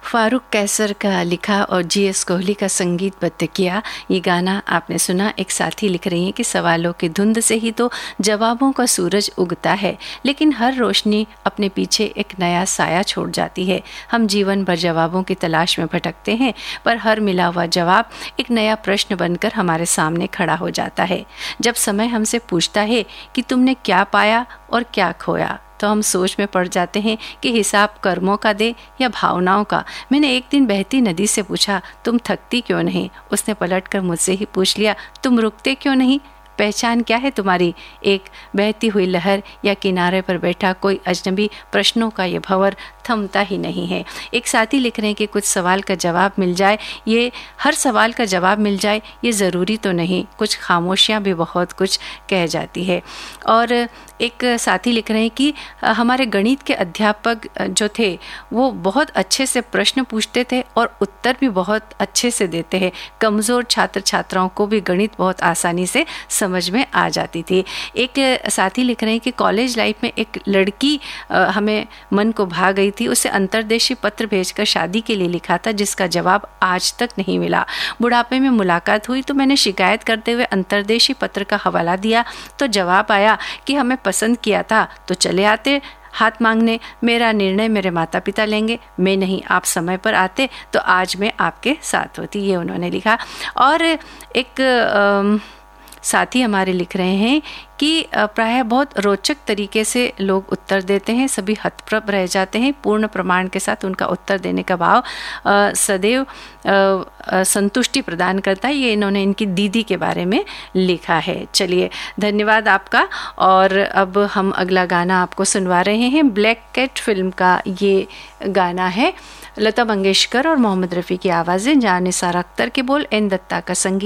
फारूक कैसर का लिखा और जीएस कोहली का संगीतबद्ध किया ये गाना आपने सुना। एक साथी लिख रही हैं कि सवालों की धुंध से ही तो जवाबों का सूरज उगता है, लेकिन हर रोशनी अपने पीछे एक नया साया छोड़ जाती है। हम जीवन भर जवाबों की तलाश में भटकते हैं, पर हर मिला हुआ जवाब एक नया प्रश्न बनकर हमारे सामने खड़ा हो जाता है। जब समय हमसे पूछता है कि तुमने क्या पाया और क्या खोया, तो हम सोच में पड़ जाते हैं कि हिसाब कर्मों का दे या भावनाओं का। मैंने एक दिन बहती नदी से पूछा, तुम थकती क्यों नहीं? उसने पलटकर मुझसे ही पूछ लिया, तुम रुकते क्यों नहीं? पहचान क्या है तुम्हारी? एक बहती हुई लहर या किनारे पर बैठा कोई अजनबी? प्रश्नों का ये भंवर थमता ही नहीं है। एक साथी लिख रहे हैं कि कुछ सवाल का जवाब मिल जाए, ये हर सवाल का जवाब मिल जाए ये ज़रूरी तो नहीं, कुछ खामोशियाँ भी बहुत कुछ कह जाती है। और एक साथी लिख रहे हैं कि हमारे गणित के अध्यापक जो थे वो बहुत अच्छे से प्रश्न पूछते थे और उत्तर भी बहुत अच्छे से देते हैं। कमज़ोर छात्र छात्राओं को भी गणित बहुत आसानी से समझ में आ जाती थी। एक साथी लिख रहे हैं कि कॉलेज लाइफ में एक लड़की हमें मन को भा गई थी। उसे अंतर्देशीय पत्र भेजकर शादी के लिए लिखा था, जिसका जवाब आज तक नहीं मिला। बुढ़ापे में मुलाकात हुई तो मैंने शिकायत करते हुए अंतर्देशीय पत्र का हवाला दिया, तो जवाब आया कि हमें पसंद किया था तो चले आते हाथ मांगने। मेरा निर्णय मेरे माता पिता लेंगे, मैं नहीं। आप समय पर आते तो आज मैं आपके साथ होती, ये उन्होंने लिखा। और एक साथी हमारे लिख रहे हैं कि प्रायः बहुत रोचक तरीके से लोग उत्तर देते हैं, सभी हतप्रभ रह जाते हैं। पूर्ण प्रमाण के साथ उनका उत्तर देने का भाव सदैव संतुष्टि प्रदान करता है, ये इन्होंने इनकी दीदी के बारे में लिखा है। चलिए, धन्यवाद आपका। और अब हम अगला गाना आपको सुनवा रहे हैं। ब्लैक कैट फिल्म का ये गाना है। लता मंगेशकर और मोहम्मद रफ़ी की आवाज़ें, जहां निसार अख्तर के बोल, एन दत्ता का संगीत।